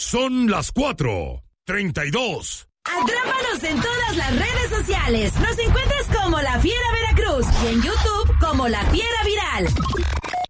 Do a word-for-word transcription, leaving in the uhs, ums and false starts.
Son las cuatro treinta y dos. Atrápanos en todas las redes sociales. Nos encuentras como La Fiera Veracruz y en YouTube como La Fiera Viral.